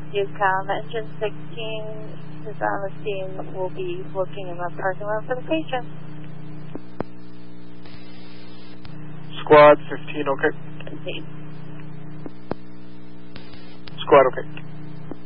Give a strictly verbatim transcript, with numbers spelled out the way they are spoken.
Newcom, Engine sixteen is on the scene. We'll be looking in the parking lot for the patient. Squad fifteen, okay. fifteen. Squad, okay.